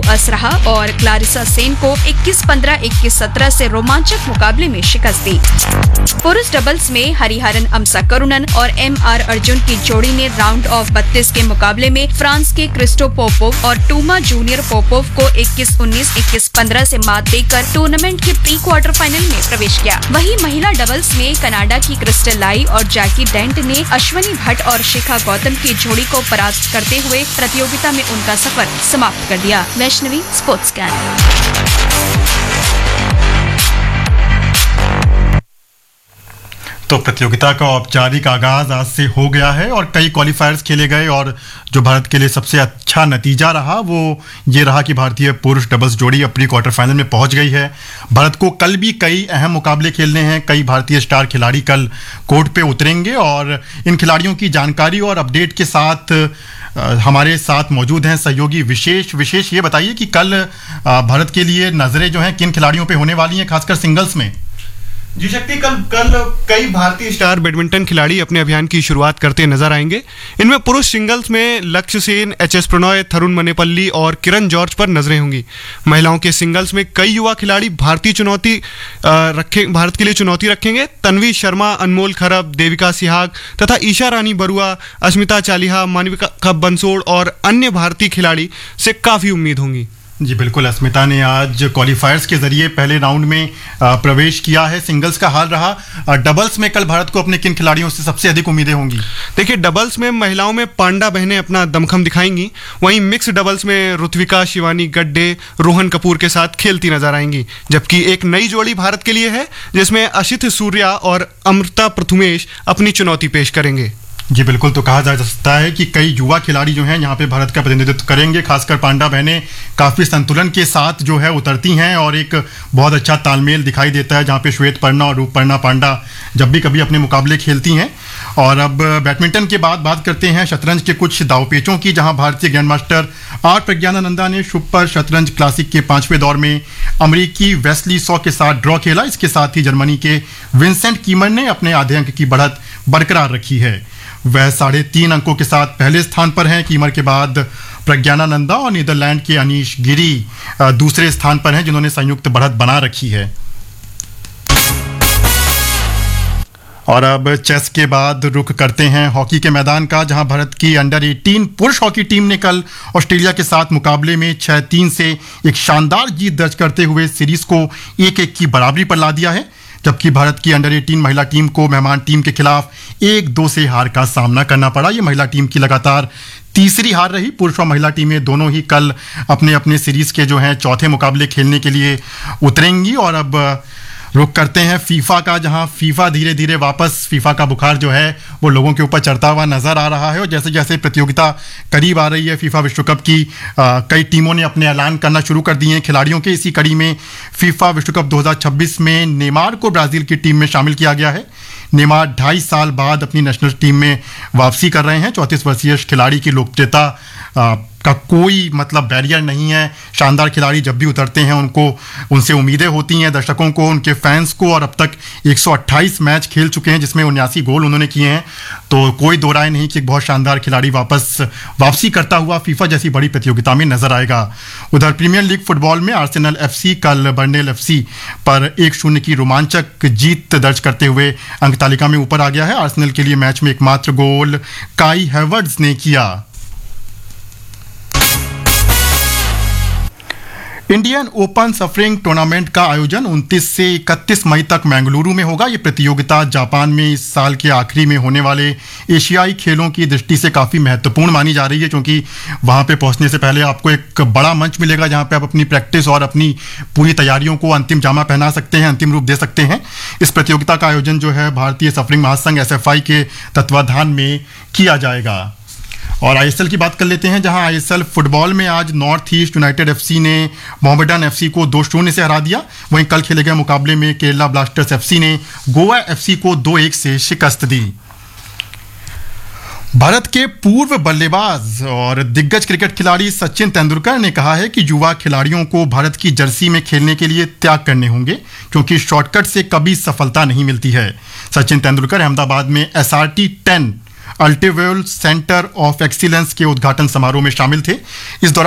असरहा और क्लारिसा सेन को 21-15, 21-17 से रोमांचक मुकाबले में शिकस्त दी। पुरुष डबल्स में हरिहरन अमसा करुणन और MR अर्जुन की जोड़ी ने राउंड ऑफ 32 के मुकाबले में फ्रांस के क्रिस्टो पोपोव और टूमा जूनियर पोपोव को 21-19, 21-15 से मात देकर टूर्नामेंट के प्री क्वार्टर फाइनल में प्रवेश किया। वहीं महिला डबल्स में कनाडा की क्रिस्टल लाई और जैकी डेंट ने अश्वनी भट्ट और शिखा गौतम की जोड़ी को परास्त करते हुए प्रतियोगिता में उनका सफर समाप्त कर दिया। Vaishnavi, sports can. तो प्रतियोगिता का औपचारिक आगाज आज से हो गया है और कई क्वालिफायर्स खेले गए और जो भारत के लिए सबसे अच्छा नतीजा रहा वो ये रहा कि भारतीय पुरुष डबल्स जोड़ी अब प्री क्वार्टर फाइनल में पहुंच गई है। भारत को कल भी कई अहम मुकाबले खेलने हैं। कई भारतीय स्टार खिलाड़ी कल कोर्ट पे उतरेंगे और इन खिलाड़ियों की जानकारी और अपडेट के साथ हमारे साथ मौजूद हैं सहयोगी विशेष ये बताइए कि कल भारत के लिए नजरें जो हैं किन खिलाड़ियों पे होने वाली हैं, खासकर सिंगल्स में। जी शक्ति, कल कई भारतीय स्टार बैडमिंटन खिलाड़ी अपने अभियान की शुरुआत करते नजर आएंगे। इनमें पुरुष सिंगल्स में लक्ष्य सेन, HS प्रणॉय, थरुण मनेपल्ली और किरण जॉर्ज पर नजरें होंगी। महिलाओं के सिंगल्स में कई युवा खिलाड़ी भारत के लिए चुनौती रखेंगे। तन्वी शर्मा, अनमोल खरब, देविका सिहाग तथा ईशा रानी बरुआ, अस्मिता चालिहा, मानविका बंसोड़ और अन्य भारतीय खिलाड़ी से काफी उम्मीद होंगी। जी बिल्कुल, अस्मिता ने आज क्वालिफायर्स के जरिए पहले राउंड में प्रवेश किया है। सिंगल्स का हाल रहा। डबल्स में कल भारत को अपने किन खिलाड़ियों से सबसे अधिक उम्मीदें होंगी? देखिए, डबल्स में महिलाओं में पांडा बहनें अपना दमखम दिखाएंगी। वहीं मिक्स डबल्स में ऋत्विका, शिवानी गड्डे, रोहन कपूर के साथ खेलती नजर आएंगी। जबकि एक नई जोड़ी भारत के लिए है जिसमें अशित सूर्या और अमृता प्रथुमेश अपनी चुनौती पेश करेंगे। जी बिल्कुल, तो कहा जा सकता है कि कई युवा खिलाड़ी जो हैं यहाँ पे भारत का प्रतिनिधित्व करेंगे। खासकर पांडा बहनें काफ़ी संतुलन के साथ जो है उतरती हैं और एक बहुत अच्छा तालमेल दिखाई देता है जहाँ पे श्वेतपर्णा और रूपपर्णा पांडा जब भी कभी अपने मुकाबले खेलती हैं। और अब बैडमिंटन के बाद बात करते हैं शतरंज के कुछ दावपेचों की, जहाँ भारतीय ग्रैंड मास्टर आर प्रज्ञानानंदा ने सुपर शतरंज क्लासिक के 5वें दौर में अमरीकी वेस्ली सॉ के साथ ड्रॉ खेला। इसके साथ ही जर्मनी के विंसेंट कीमर ने अपने आधे अंक की बढ़त बरकरार रखी है। वह 3.5 अंकों के साथ पहले स्थान पर हैं। कीमर के बाद प्रज्ञानानंदा और नीदरलैंड के अनीश गिरी दूसरे स्थान पर हैं, जिन्होंने संयुक्त बढ़त बना रखी है। और अब चेस के बाद रुख करते हैं हॉकी के मैदान का, जहां भारत की अंडर-18 पुरुष हॉकी टीम ने कल ऑस्ट्रेलिया के साथ मुकाबले में 6-3 से एक शानदार जीत दर्ज करते हुए सीरीज को 1-1 की बराबरी पर ला दिया है। जबकि भारत की अंडर-18 महिला टीम को मेहमान टीम के खिलाफ 1-2 से हार का सामना करना पड़ा। ये महिला टीम की लगातार तीसरी हार रही। पुरुष और महिला टीमें दोनों ही कल अपने अपने सीरीज के जो हैं चौथे मुकाबले खेलने के लिए उतरेंगी। और अब रुक करते हैं फीफा का, जहां फीफा धीरे धीरे वापस फीफा का बुखार जो है वो लोगों के ऊपर चढ़ता हुआ नजर आ रहा है। और जैसे जैसे प्रतियोगिता करीब आ रही है फीफा विश्व कप की, कई टीमों ने अपने ऐलान करना शुरू कर दिए हैं खिलाड़ियों के। इसी कड़ी में फीफा विश्व कप 2026 में नेमार को ब्राजील की टीम में शामिल किया गया है। नेमार 2.5 साल बाद अपनी नेशनल टीम में वापसी कर रहे हैं। 34 वर्षीय खिलाड़ी की लोकप्रियता का कोई मतलब बैरियर नहीं है। शानदार खिलाड़ी जब भी उतरते हैं उनसे उम्मीदें होती हैं दर्शकों को, उनके फैंस को। और अब तक 128 मैच खेल चुके हैं जिसमें 79 गोल उन्होंने किए हैं। तो कोई दो राय नहीं कि एक बहुत शानदार खिलाड़ी वापसी करता हुआ फीफा जैसी बड़ी प्रतियोगिता में नजर आएगा। उधर प्रीमियर लीग फुटबॉल में आर्सेनल FC कल बर्नले FC पर 1-0 की रोमांचक जीत दर्ज करते हुए अंक तालिका में ऊपर आ गया है। आर्सेनल के लिए मैच में एकमात्र गोल काई हैवर्ट्ज ने किया। इंडियन ओपन सफरिंग टूर्नामेंट का आयोजन 29 से 31 मई तक बेंगलुरु में होगा। ये प्रतियोगिता जापान में इस साल के आखिरी में होने वाले एशियाई खेलों की दृष्टि से काफ़ी महत्वपूर्ण मानी जा रही है, क्योंकि वहाँ पे पहुँचने से पहले आपको एक बड़ा मंच मिलेगा जहाँ पे आप अपनी प्रैक्टिस और अपनी पूरी तैयारियों को अंतिम जामा पहना सकते हैं, अंतिम रूप दे सकते हैं। इस प्रतियोगिता का आयोजन जो है भारतीय सफरिंग महासंघ SFI के तत्वाधान में किया जाएगा। और ISL की बात कर लेते हैं, जहां ISL फुटबॉल में आज नॉर्थ ईस्ट यूनाइटेड FC ने मोहम्मडन FC को 2-0 से हरा दिया। वहीं कल खेले गए मुकाबले में केरला ब्लास्टर्स FC ने गोवा FC को 2-1 से शिकस्त दी। भारत के पूर्व बल्लेबाज और दिग्गज क्रिकेट खिलाड़ी सचिन तेंदुलकर ने कहा है कि युवा खिलाड़ियों को भारत की जर्सी में खेलने के लिए त्याग करने होंगे, क्योंकि शॉर्टकट से कभी सफलता नहीं मिलती है। सचिन तेंदुलकर अहमदाबाद में SRT 10 अल्टीवेल सेंटर ऑफ एक्सीलेंस के उद्घाटन समारोह में शामिल थे। इस दौरान